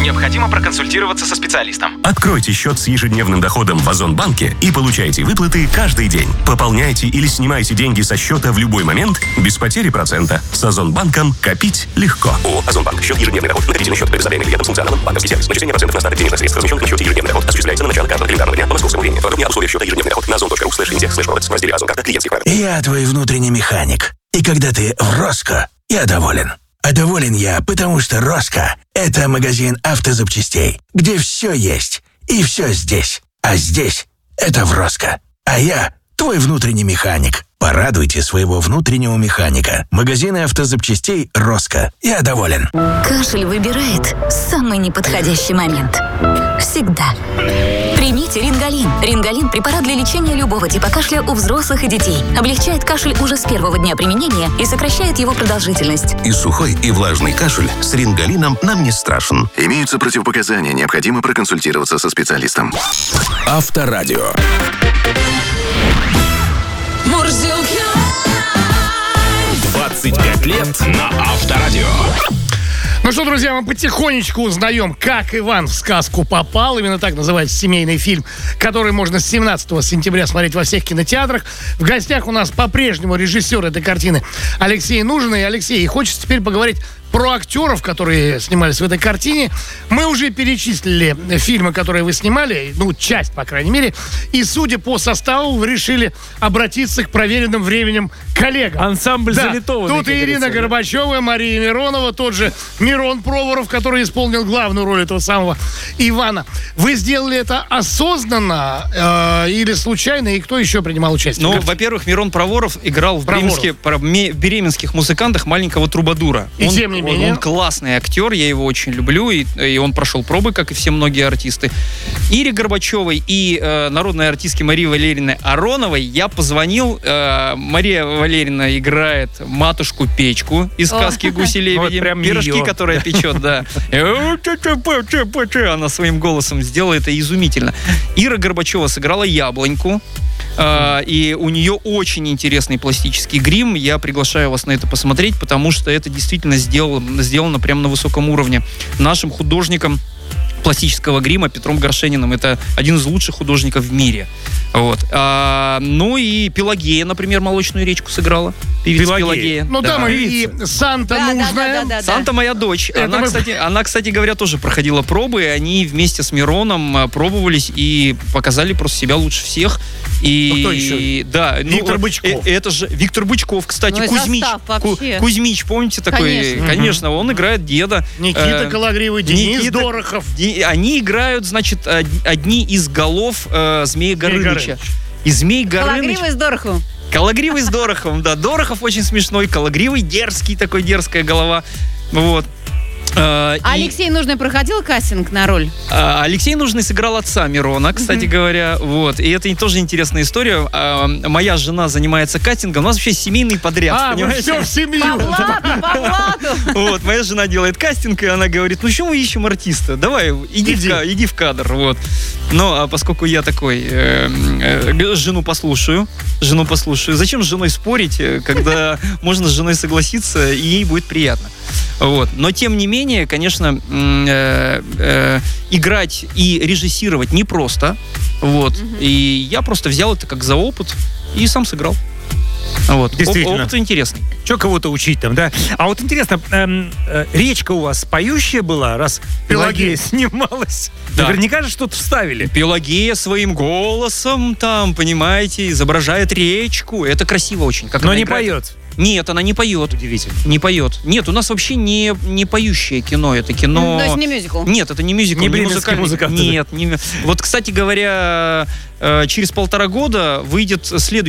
Необходимо проконсультироваться со специалистом. Откройте счет с ежедневным доходом в Озонбанке и получайте выплаты каждый день. Пополняйте или снимайте деньги со счета в любой момент без потери процента. С Озонбанком копить легко. ООО «Озонбанк». Счет ежедневный доход. Накопительный счет. Предоставляемый клиентам с функционалом банковский сервис. Начисление процентов на старых денежных средств, размещенных на счете ежедневный доход, осуществляется на начало каждого календарного дня по московскому времени. Подробнее о условиях счета ежедневный доход на ozon.ru/fintech/products в разделе «Озон-карта. Клиентских правил». Я твой внутренний механик. И когда ты в Роско, я доволен. А доволен я, потому что Роско – это магазин автозапчастей, где все есть и все здесь. А здесь – это в Роско. А я твой внутренний механик. Порадуйте своего внутреннего механика. Магазины автозапчастей Роско. Я доволен. Кашель выбирает самый неподходящий момент. Всегда. Примите Рингалин. Рингалин – препарат для лечения любого типа кашля у взрослых и детей. Облегчает кашель уже с первого дня применения и сокращает его продолжительность. И сухой, и влажный кашель с Рингалином нам не страшен. Имеются противопоказания, необходимо проконсультироваться со специалистом. Авторадио. 25 лет на Авторадио. Ну что, друзья, мы потихонечку узнаем, как Иван в сказку попал. Именно так называется семейный фильм, который можно с 17 сентября смотреть во всех кинотеатрах. В гостях у нас по-прежнему режиссер этой картины Алексей Нужный. Алексей, и хочется теперь поговорить про актеров, которые снимались в этой картине. Мы уже перечислили фильмы, которые вы снимали, ну, часть, по крайней мере. И, судя по составу, вы решили обратиться к проверенным временем коллегам. Ансамбль залитого. Тут и Ирина Горбачева, Мария Миронова, тот же Мирон Проворов, который исполнил главную роль этого самого Ивана. Вы сделали это осознанно или случайно? И кто еще принимал участие? Ну, во-первых, Мирон Проворов играл в «Бременских музыкантах» маленького трубадура. И тем не менее. Он классный актер, я его очень люблю, и он прошел пробы, как и все многие артисты. Ире Горбачевой и народной артистке Марии Валерьевне Ароновой я позвонил. Мария Валерьевна играет матушку Печку из сказки «Гуси-лебеди». Пирожки, которые печет, да. Она своим голосом сделала это изумительно. Ира Горбачева сыграла Яблоньку. И у нее очень интересный пластический грим. Я приглашаю вас на это посмотреть, потому что это действительно сделано прямо на высоком уровне. Нашим художником пластического грима Петром Горшениным. Это один из лучших художников в мире. Вот. Ну и Пелагея, например, «Молочную речку» сыграла. Певица Пелагея. Ну да, мы и Санта Нужная. Санта моя дочь. Она, кстати говоря, тоже проходила пробы, и они вместе с Мироном пробовались и показали просто себя лучше всех. И, кто еще? Да, Виктор Бычков. Это же Виктор Бычков, кстати, Кузьмич, помните такой? Конечно, он играет деда. Никита Кологривый, Денис Дорохов. Они играют, значит, одни из голов Змея Горыныча. И Змей Горыныч... Кологривый с Дороховым. Кологривый с Дороховым, да. Дорохов очень смешной, Кологривый дерзкий, такой дерзкая голова. Вот. Алексей Нужный проходил кастинг на роль? Алексей Нужный сыграл отца Мирона, кстати говоря. Вот. И это тоже интересная история. Моя жена занимается кастингом. У нас вообще семейный подряд. Понимаете? Все в семью. По блату. Вот. Моя жена делает кастинг, и она говорит: ну что мы ищем артиста? Давай, иди в кадр. Вот. Но поскольку я такой, жену послушаю. Зачем с женой спорить, когда можно с женой согласиться, и ей будет приятно. Вот. Но тем не менее, конечно, играть и режиссировать непросто. Вот. И я просто взял это как за опыт и сам сыграл. Вот. Действительно. Опыт интересный. Че кого-то учить там, да? А вот интересно, речка у вас поющая была, раз Пелагея снималась? Да. Наверняка же что-то вставили. Пелагея своим голосом там, понимаете, изображает речку. Это красиво очень. Но не поет. Нет, она не поет. Удивительно. Не поет. Нет, у нас вообще не поющее кино. Это кино... То есть не мюзикл? Нет, это не мюзикл. Не бременские музыканты. Нет. Вот, кстати говоря, через 1,5 года выйдет следующий